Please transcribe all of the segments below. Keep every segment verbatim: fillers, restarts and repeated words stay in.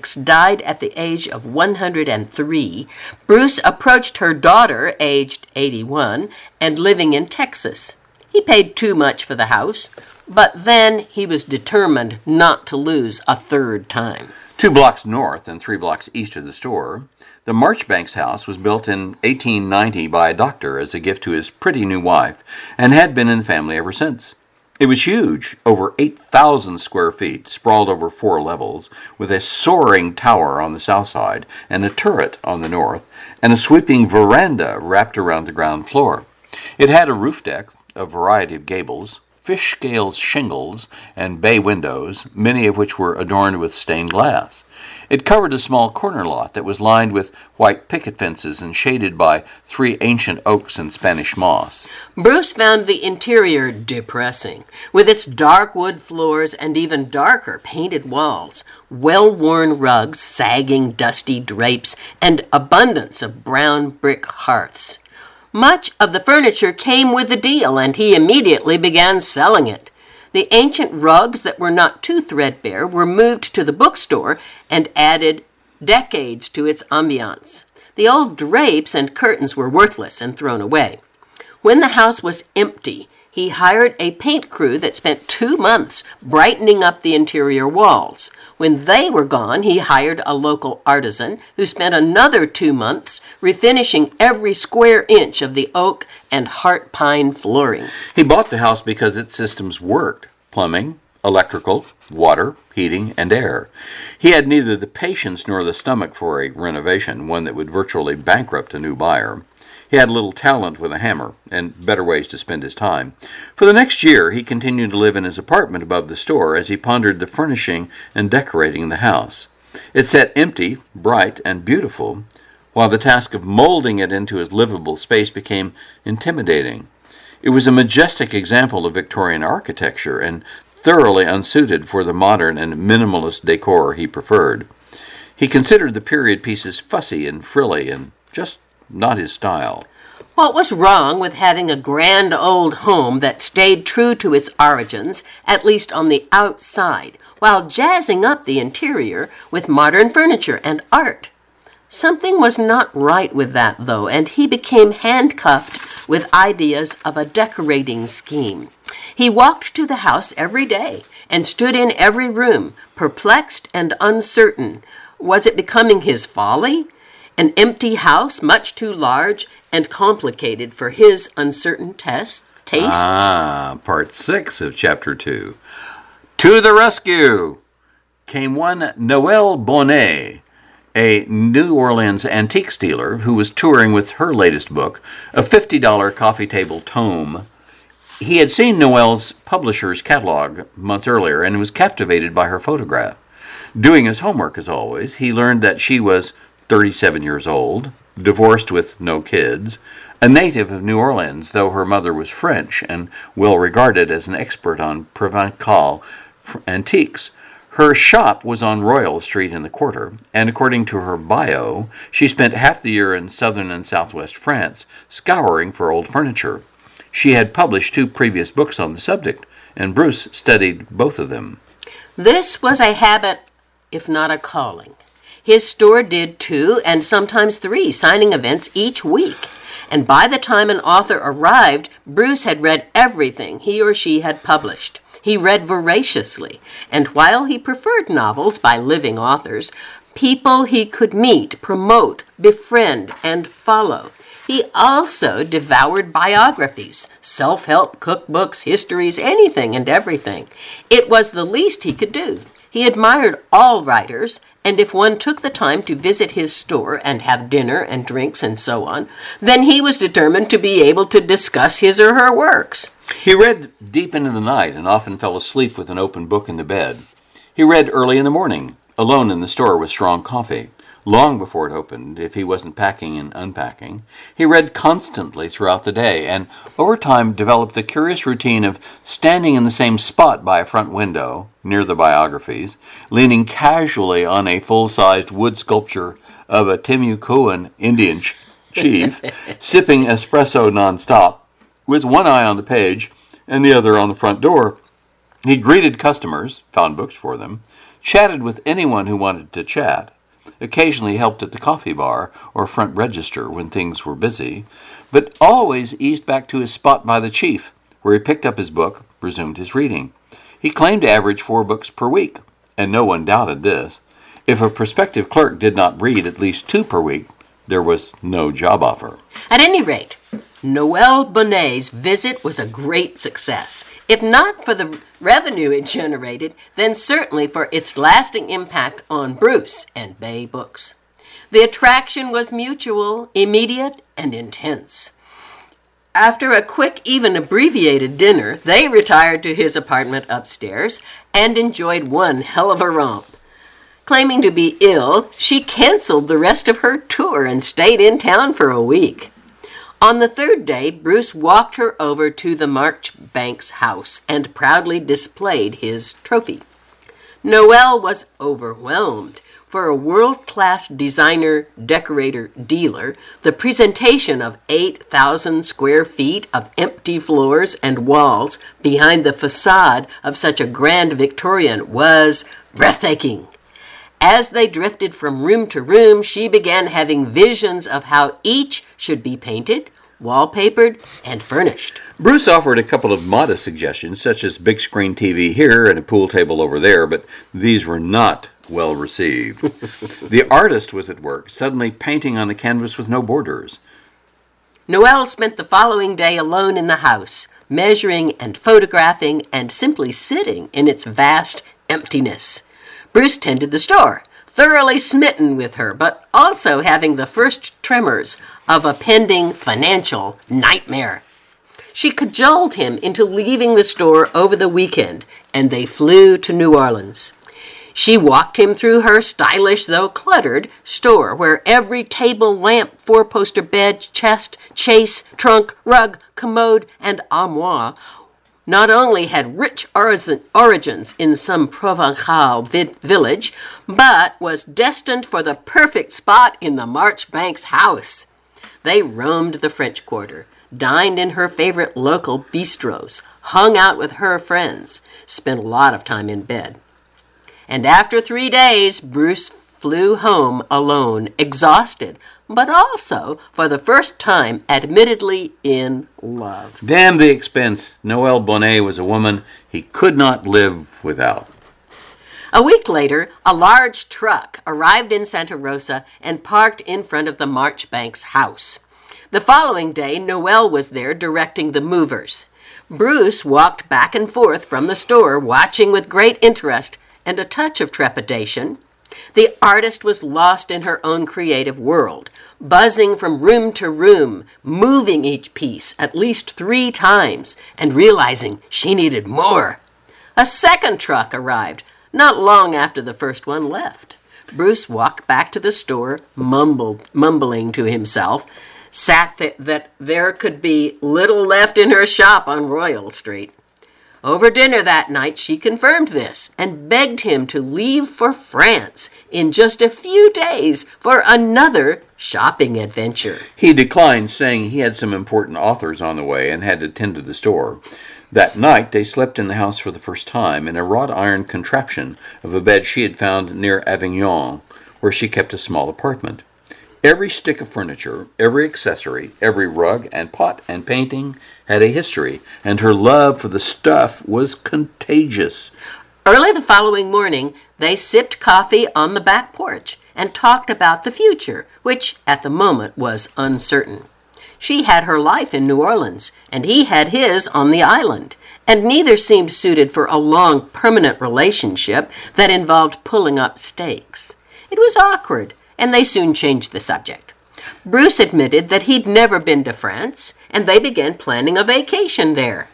Brooks died at the age of one hundred three, Bruce approached her daughter, aged eighty-one, and living in Texas. He paid too much for the house, but then he was determined not to lose a third time. Two blocks north and three blocks east of the store, the Marchbanks house was built in eighteen ninety by a doctor as a gift to his pretty new wife, and had been in the family ever since. It was huge, over eight thousand square feet, sprawled over four levels, with a soaring tower on the south side, and a turret on the north, and a sweeping veranda wrapped around the ground floor. It had a roof deck, a variety of gables, fish-scale shingles, and bay windows, many of which were adorned with stained glass. It covered a small corner lot that was lined with white picket fences and shaded by three ancient oaks and Spanish moss. Bruce found the interior depressing, with its dark wood floors and even darker painted walls, well-worn rugs, sagging dusty drapes, and abundance of brown brick hearths. Much of the furniture came with the deal, and he immediately began selling it. The ancient rugs that were not too threadbare were moved to the bookstore and added decades to its ambiance. The old drapes and curtains were worthless and thrown away. When the house was empty, he hired a paint crew that spent two months brightening up the interior walls. When they were gone, he hired a local artisan who spent another two months refinishing every square inch of the oak and heart pine flooring. He bought the house because its systems worked: plumbing, electrical, water, heating, and air. He had neither the patience nor the stomach for a renovation, one that would virtually bankrupt a new buyer. He had little talent with a hammer and better ways to spend his time. For the next year, he continued to live in his apartment above the store as he pondered the furnishing and decorating the house. It sat empty, bright, and beautiful, while the task of molding it into his livable space became intimidating. It was a majestic example of Victorian architecture and thoroughly unsuited for the modern and minimalist decor he preferred. He considered the period pieces fussy and frilly and just not his style. What was wrong with having a grand old home that stayed true to its origins, at least on the outside, while jazzing up the interior with modern furniture and art? Something was not right with that, though, and he became handcuffed with ideas of a decorating scheme. He walked to the house every day and stood in every room, perplexed and uncertain. Was it becoming his folly? An empty house, much too large and complicated for his uncertain test, tastes? Ah, part six of chapter two. To the rescue came one Noelle Bonnet, a New Orleans antiques dealer who was touring with her latest book, a fifty dollars coffee table tome. He had seen Noelle's publisher's catalog months earlier and was captivated by her photograph. Doing his homework, as always, he learned that she was thirty-seven years old, divorced with no kids, a native of New Orleans, though her mother was French and well regarded as an expert on Provençal antiques. Her shop was on Royal Street in the Quarter, and according to her bio, she spent half the year in southern and southwest France, scouring for old furniture. She had published two previous books on the subject, and Bruce studied both of them. This was a habit, if not a calling. His store did two and sometimes three signing events each week. And by the time an author arrived, Bruce had read everything he or she had published. He read voraciously, and while he preferred novels by living authors, people he could meet, promote, befriend, and follow. He also devoured biographies, self-help cookbooks, histories, anything and everything. It was the least he could do. He admired all writers, and if one took the time to visit his store and have dinner and drinks and so on, then he was determined to be able to discuss his or her works. He read deep into the night and often fell asleep with an open book in the bed. He read early in the morning, alone in the store with strong coffee, long before it opened, if he wasn't packing and unpacking. He read constantly throughout the day, and over time developed the curious routine of standing in the same spot by a front window, near the biographies, leaning casually on a full-sized wood sculpture of a Timucuan Indian ch- chief, sipping espresso nonstop, with one eye on the page and the other on the front door. He greeted customers, found books for them, chatted with anyone who wanted to chat, occasionally helped at the coffee bar or front register when things were busy, but always eased back to his spot by the chief, where he picked up his book, resumed his reading. He claimed to average four books per week, and no one doubted this. If a prospective clerk did not read at least two per week, there was no job offer. At any rate, Noel Bonnet's visit was a great success. If not for the revenue it generated, then certainly for its lasting impact on Bruce and Bay Books. The attraction was mutual, immediate, and intense. After a quick, even abbreviated dinner, they retired to his apartment upstairs and enjoyed one hell of a romp. Claiming to be ill, she canceled the rest of her tour and stayed in town for a week. On the third day, Bruce walked her over to the Marchbanks house and proudly displayed his trophy. Noel was overwhelmed. For a world-class designer, decorator, dealer, the presentation of eight thousand square feet of empty floors and walls behind the facade of such a grand Victorian was breathtaking. As they drifted from room to room, she began having visions of how each should be painted, wallpapered, and furnished. Bruce offered a couple of modest suggestions, such as big screen T V here and a pool table over there, but these were not well received. The artist was at work, suddenly painting on a canvas with no borders. Noel spent the following day alone in the house, measuring and photographing and simply sitting in its vast emptiness. Bruce tended the store, thoroughly smitten with her, but also having the first tremors of a pending financial nightmare. She cajoled him into leaving the store over the weekend, and they flew to New Orleans. She walked him through her stylish, though cluttered, store, where every table, lamp, four-poster bed, chest, chase, trunk, rug, commode, and armoire not only had rich origins in some Provençal vi- village, but was destined for the perfect spot in the Marchbanks house. They roamed the French Quarter, dined in her favorite local bistros, hung out with her friends, spent a lot of time in bed. And after three days, Bruce flew home alone, exhausted, but also, for the first time, admittedly in love. Damn the expense. Noel Bonnet was a woman he could not live without. A week later, a large truck arrived in Santa Rosa and parked in front of the Marchbanks house. The following day, Noel was there directing the movers. Bruce walked back and forth from the store, watching with great interest and a touch of trepidation. The artist was lost in her own creative world, buzzing from room to room, moving each piece at least three times, and realizing she needed more. A second truck arrived, not long after the first one left. Bruce walked back to the store, mumbled, mumbling to himself, sat th- that there could be little left in her shop on Royal Street. Over dinner that night, she confirmed this and begged him to leave for France in just a few days for another shopping adventure. He declined, saying he had some important authors on the way and had to tend to the store. That night, they slept in the house for the first time in a wrought iron contraption of a bed she had found near Avignon, where she kept a small apartment. Every stick of furniture, every accessory, every rug and pot and painting had a history, and her love for the stuff was contagious. Early the following morning, they sipped coffee on the back porch and talked about the future, which at the moment was uncertain. She had her life in New Orleans, and he had his on the island, and neither seemed suited for a long, permanent relationship that involved pulling up stakes. It was awkward, and they soon changed the subject. Bruce admitted that he'd never been to France, and they began planning a vacation there.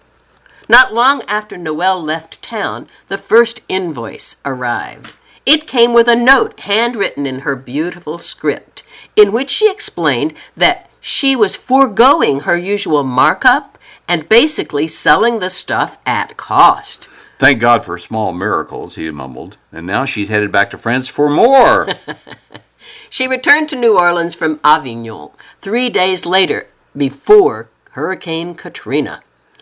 Not long after Noel left town, the first invoice arrived. It came with a note handwritten in her beautiful script, in which she explained that she was foregoing her usual markup and basically selling the stuff at cost. Thank God for small miracles, he mumbled, and now she's headed back to France for more. She returned to New Orleans from Avignon three days later, before Hurricane Katrina.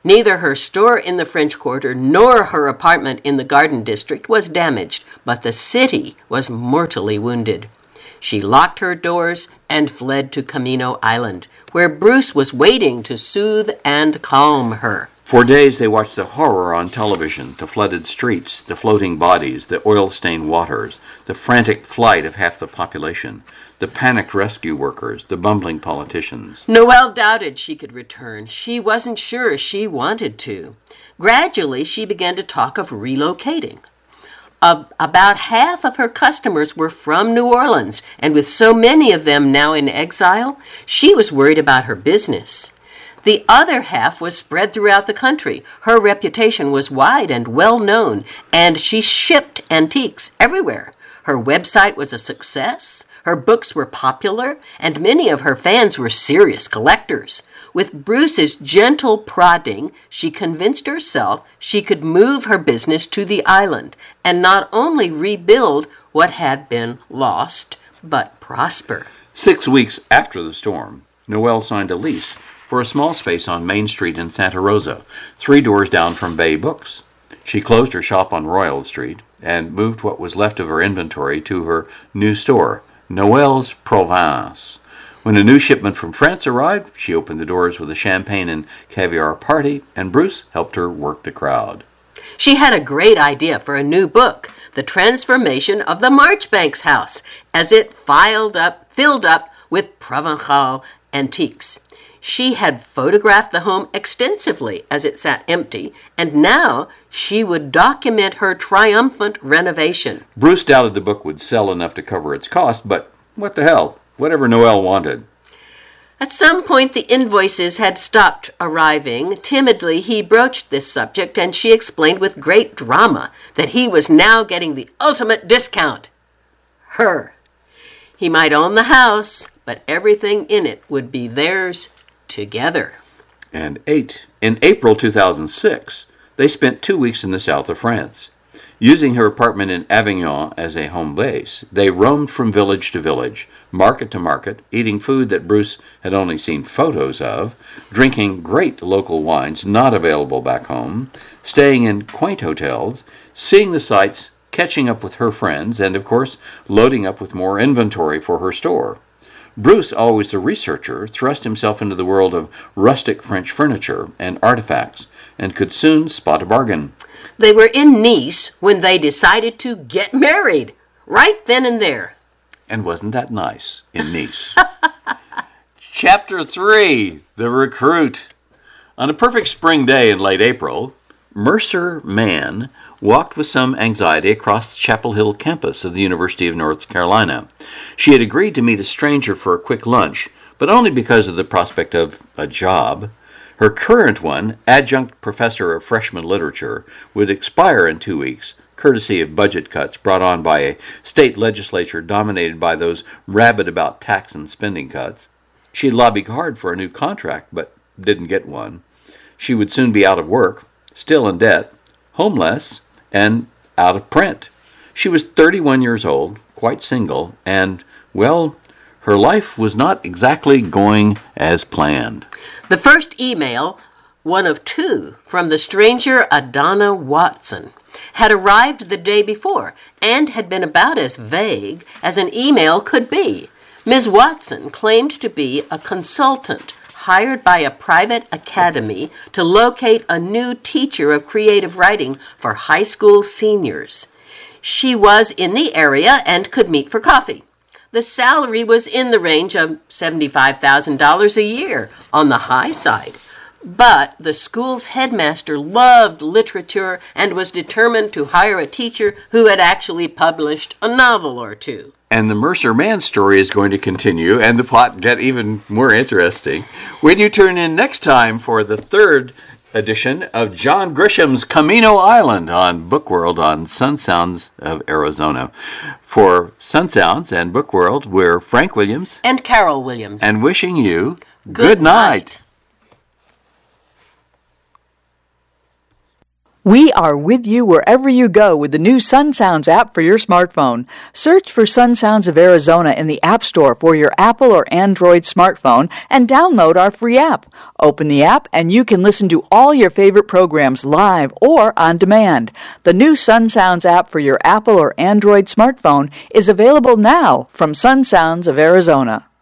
Neither her store in the French Quarter nor her apartment in the Garden District was damaged, but the city was mortally wounded. She locked her doors and fled to Camino Island, where Bruce was waiting to soothe and calm her. For days they watched the horror on television, the flooded streets, the floating bodies, the oil-stained waters, the frantic flight of half the population, the panicked rescue workers, the bumbling politicians. Noelle doubted she could return. She wasn't sure she wanted to. Gradually, she began to talk of relocating. Uh, about half of her customers were from New Orleans, and with so many of them now in exile, she was worried about her business. The other half was spread throughout the country. Her reputation was wide and well known, and she shipped antiques everywhere. Her website was a success. Her books were popular, and many of her fans were serious collectors. With Bruce's gentle prodding, she convinced herself she could move her business to the island and not only rebuild what had been lost, but prosper. Six weeks after the storm, Noelle signed a lease for a small space on Main Street in Santa Rosa, three doors down from Bay Books. She closed her shop on Royal Street and moved what was left of her inventory to her new store, Noelle's Provence. When a new shipment from France arrived, she opened the doors with a champagne and caviar party, and Bruce helped her work the crowd. She had a great idea for a new book, The Transformation of the Marchbanks House, as it filed up, filled up with Provençal antiques. She had photographed the home extensively as it sat empty, and now she would document her triumphant renovation. Bruce doubted the book would sell enough to cover its cost, but what the hell? Whatever Noelle wanted. At some point, the invoices had stopped arriving. Timidly, he broached this subject, and she explained with great drama that he was now getting the ultimate discount. Her. He might own the house, but everything in it would be theirs together. And eight. In April two thousand six, they spent two weeks in the south of France. Using her apartment in Avignon as a home base, they roamed from village to village, market to market, eating food that Bruce had only seen photos of, drinking great local wines not available back home, staying in quaint hotels, seeing the sights, catching up with her friends, and, of course, loading up with more inventory for her store. Bruce, always the researcher, thrust himself into the world of rustic French furniture and artifacts, and could soon spot a bargain. They were in Nice when they decided to get married, right then and there. And wasn't that nice in Nice? Chapter three, The Recruit. On a perfect spring day in late April, Mercer Mann walked with some anxiety across the Chapel Hill campus of the University of North Carolina. She had agreed to meet a stranger for a quick lunch, but only because of the prospect of a job. Her current one, adjunct professor of freshman literature, would expire in two weeks, courtesy of budget cuts brought on by a state legislature dominated by those rabid about tax and spending cuts. She lobbied hard for a new contract, but didn't get one. She would soon be out of work, still in debt, homeless, and out of print. She was thirty-one years old, quite single, and, well, her life was not exactly going as planned. The first email, one of two from the stranger Adana Watson, had arrived the day before and had been about as vague as an email could be. Miz Watson claimed to be a consultant hired by a private academy to locate a new teacher of creative writing for high school seniors. She was in the area and could meet for coffee. The salary was in the range of seventy-five thousand dollars a year, on the high side. But the school's headmaster loved literature and was determined to hire a teacher who had actually published a novel or two. And the Mercer Mann story is going to continue and the plot get even more interesting when you turn in next time for the third edition of John Grisham's Camino Island on Bookworld on Sun Sounds of Arizona. For Sun Sounds and Bookworld, we're Frank Williams and Carol Williams, and wishing you good, good night. night. We are with you wherever you go with the new Sun Sounds app for your smartphone. Search for Sun Sounds of Arizona in the App Store for your Apple or Android smartphone and download our free app. Open the app and you can listen to all your favorite programs live or on demand. The new Sun Sounds app for your Apple or Android smartphone is available now from Sun Sounds of Arizona.